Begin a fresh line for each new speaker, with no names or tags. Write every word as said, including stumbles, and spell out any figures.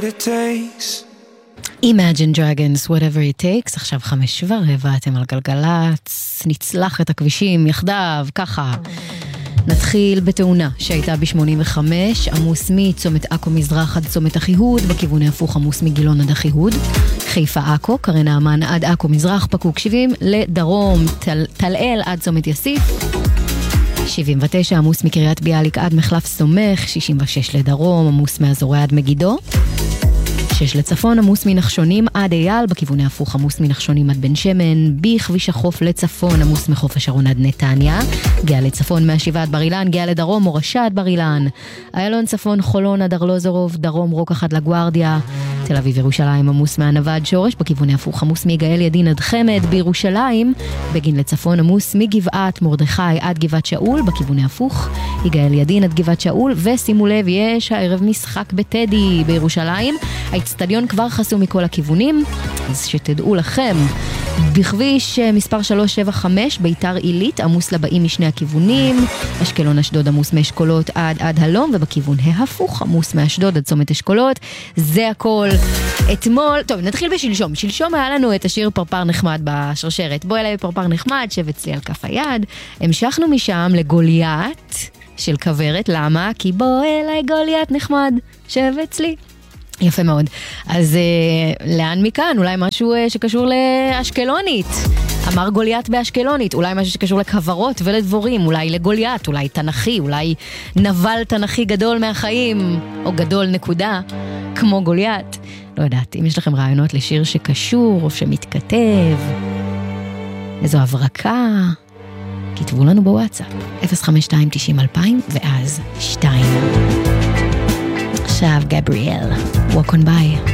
what it takes.
Imagine Dragons, whatever it takes. עכשיו חמש ורבע, אתם על גלגלץ, נצלח את הכבישים יחדיו, ככה. נתחיל בתאונה שהייתה ב-שמונים וחמש, עמוס מצומת עכו מזרח עד צומת אחיהוד, בכיוון ההפוך עמוס מגילון עד אחיהוד, חיפה עכו, קרן האמן עד עכו מזרח, פקוק שבעים, לדרום, תל, תלאל עד צומת יסיף, שבעים ותשע עמוס מקריית ביאליק עד מחלף סומך, שישים ושש לדרום, עמוס מאזורי עד מגידו, שש לצפון, עמוס מנחשונים עד אייל, בכיוון ההפוך עמוס מנחשונים עד בן שמן, בכביש החוף לצפון, עמוס מחוף השרון עד נתניה, גאה לצפון מהשבעה עד בר אילן, גאה לדרום, מורשה עד בר אילן, איילון צפון, חולון עד ארלוזורוב, דרום רוקח עד לגוארדיה, תל אביב ירושלים, עמוס מהנבה עד שורש, בכיוון ההפוך עמוס מגאל ידין עד חמד, בירושלים, בגין לצפון, עמוס מגבעת מרדכי עד גבעת שאול, בכיוון ההפוך, יגאל ידין עד גבעת שאול, ושימו לב, יש הערב משחק בטדי בירושלים, האצטדיון כבר חסום מכל הכיוונים, אז שתדעו לכם. בכביש מספר שלוש שבע חמש, ביתר עילית, עמוס לבאים משני הכיוונים, אשקלון אשדוד עמוס מאשכולות עד עד הלום, ובכיוון ההפוך עמוס מאשדוד עד צומת אשכולות. זה הכל. אתמול, טוב, נתחיל בשלשום. שלשום היה לנו את השיר פרפר נחמד בשרשרת. בוא אליי פרפר נחמד, שב אצלי על כף היד. המשכנו משם לגוליית של כברת. למה? כי בוא אליי גוליית נחמד, שב אצלי. יפה מאוד. אז אה, לאן מכאן? אולי משהו אה, שקשור לאשקלונית. אמר גוליית באשקלונית. אולי משהו שקשור לכברות ולדבורים. אולי לגוליית, אולי תנכי, אולי נבל תנכי גדול מהחיים, או גדול נקודה, כמו גוליית. לא יודעת, אם יש לכם רעיונות לשיר שקשור או שמתכתב, איזו הברקה, כתבו לנו בוואטסאפ. אפס חמש שתיים תשעים אלפיים ואז שתיים. עכשיו גבריאל, walk on by.